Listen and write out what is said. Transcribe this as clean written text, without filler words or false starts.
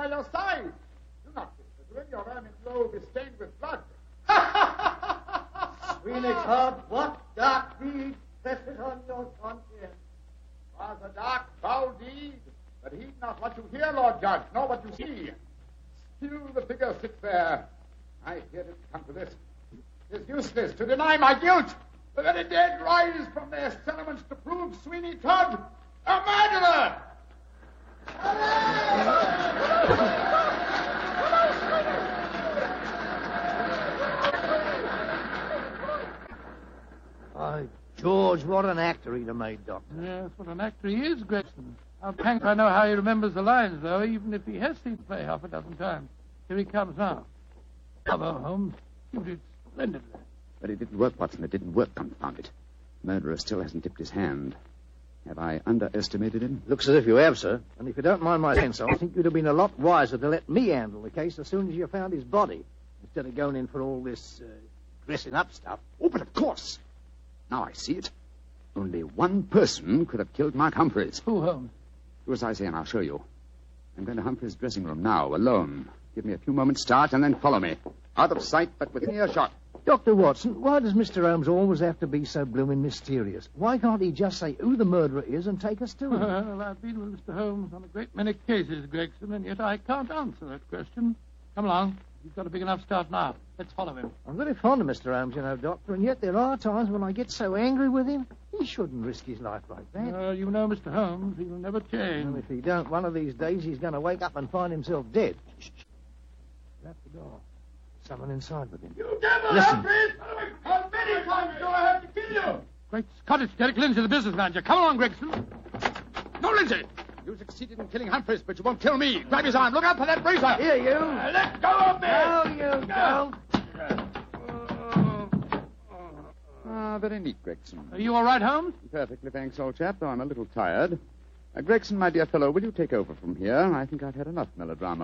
by your side. Do not whisper to him. Your ermine robe is stained with blood. Sweeney Todd, what dark deed presses on your conscience? Was a dark, foul deed, but heed not what you hear, Lord Judge, nor what you see. Still the figure sits there. I hear it come to this. It is useless to deny my guilt. The very dead rise from their settlements to prove Sweeney Todd a murderer. By George, what an actor he'd have made, Doctor. Yes, what an actor he is, Gregson. I'll thank I know how he remembers the lines, though, even if he has seen the play half a dozen times. Here he comes now. Bravo, Holmes. You did splendidly. But it didn't work, Watson. It didn't work, confound it. Murderer still hasn't tipped his hand. Have I underestimated him? Looks as if you have, sir. And if you don't mind my sense, I think you'd have been a lot wiser to let me handle the case as soon as you found his body, instead of going in for all this dressing up stuff. Oh, but of course. Now I see it. Only one person could have killed Mark Humphreys. Who, Holmes? Do as I say, and I'll show you. I'm going to Humphreys' dressing room now, alone. Give me a few moments' start, and then follow me. Out of sight, but within earshot. Dr. Watson, why does Mr. Holmes always have to be so blooming mysterious? Why can't he just say who the murderer is and take us to him? Well, I've been with Mr. Holmes on a great many cases, Gregson, and yet I can't answer that question. Come along. He's got a big enough start now. Let's follow him. I'm very fond of Mr. Holmes, you know, Doctor, and yet there are times when I get so angry with him. He shouldn't risk his life like that. You know Mr. Holmes. He'll never change. Well, if he don't, one of these days he's going to wake up and find himself dead. Shut the door. Someone inside with him. You devil, Listen. Humphreys! How many times do I have to kill you? Great Scott, it's Derek Lindsay, the business manager. Come along, Gregson. No, Lindsay! You succeeded in killing Humphreys, but you won't kill me. Grab his arm. Look out for that razor. Here, you. Let go of me! No, you don't. Ah, very neat, Gregson. Are you all right, Holmes? Perfectly, thanks, old chap, though I'm a little tired. Gregson, my dear fellow, will you take over from here? I think I've had enough melodrama